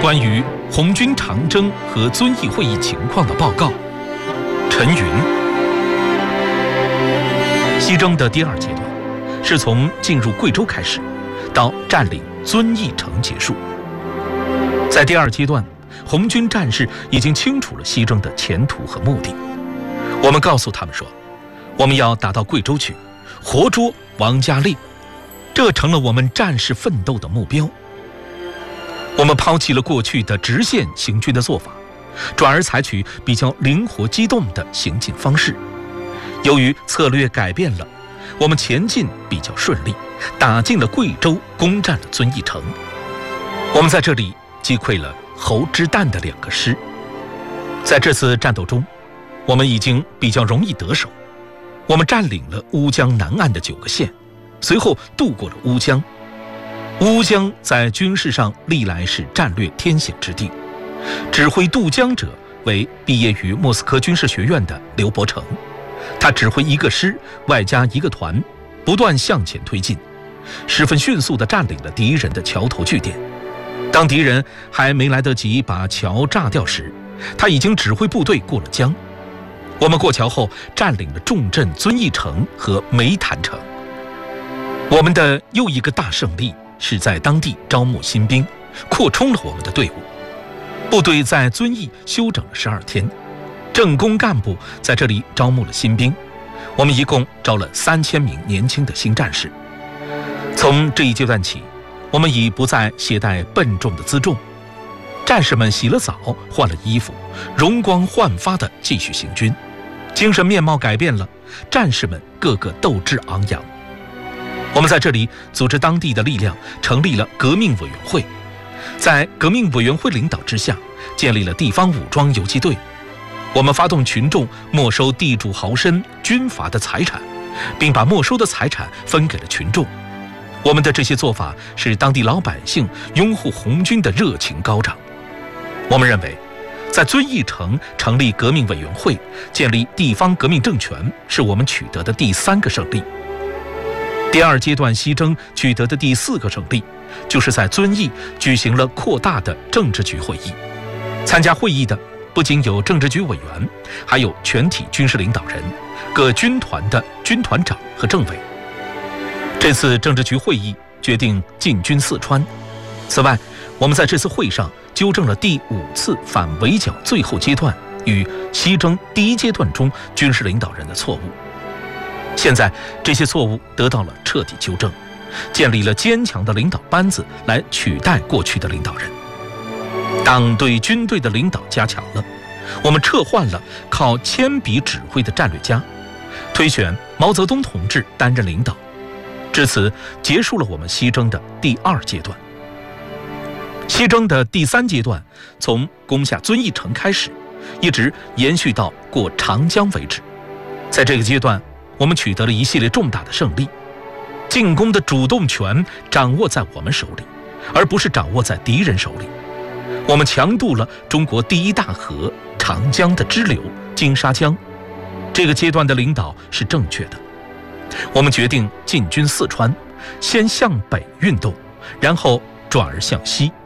关于红军长征和遵义会议情况的报告，陈云。西征的第二阶段是从进入贵州开始，到占领遵义城结束。在第二阶段，红军战士已经清楚了西征的前途和目的。我们告诉他们说，我们要打到贵州去，活捉王家烈，这成了我们战士奋斗的目标。我们抛弃了过去的直线行军的做法，转而采取比较灵活机动的行进方式。由于策略改变了，我们前进比较顺利，打进了贵州，攻占了遵义城。我们在这里击溃了侯之旦的2个师。在这次战斗中，我们已经比较容易得手。我们占领了乌江南岸的9个县，随后渡过了乌江。乌江在军事上历来是战略天险之地，指挥渡江者为毕业于莫斯科军事学院的刘伯承，他指挥1个师外加1个团，不断向前推进，十分迅速地占领了敌人的桥头据点。当敌人还没来得及把桥炸掉时，他已经指挥部队过了江。我们过桥后占领了重镇遵义城和梅潭城。我们的又一个大胜利是在当地招募新兵，扩充了我们的队伍。部队在遵义休整了12天，政工干部在这里招募了新兵。我们一共招了3000名年轻的新战士。从这一阶段起，我们已不再携带笨重的辎重，战士们洗了澡，换了衣服，容光焕发地继续行军，精神面貌改变了，战士们个个斗志昂扬。我们在这里组织当地的力量，成立了革命委员会，在革命委员会领导之下，建立了地方武装游击队。我们发动群众没收地主豪绅、军阀的财产，并把没收的财产分给了群众。我们的这些做法使当地老百姓拥护红军的热情高涨。我们认为，在遵义城成立革命委员会，建立地方革命政权，是我们取得的第3个胜利。第二阶段西征取得的第4个胜利，就是在遵义举行了扩大的政治局会议。参加会议的不仅有政治局委员，还有全体军事领导人、各军团的军团长和政委。这次政治局会议决定进军四川。此外，我们在这次会上纠正了第5次反围剿最后阶段与西征第1阶段中军事领导人的错误。现在这些错误得到了彻底纠正，建立了坚强的领导班子来取代过去的领导人。党对军队的领导加强了，我们撤换了靠铅笔指挥的战略家，推选毛泽东同志担任领导。至此结束了我们西征的第2阶段。西征的第3阶段从攻下遵义城开始，一直延续到过长江为止。在这个阶段，我们取得了一系列重大的胜利，进攻的主动权掌握在我们手里，而不是掌握在敌人手里。我们强渡了中国第1大河长江的支流金沙江，这个阶段的领导是正确的。我们决定进军四川，先向北运动，然后转而向西。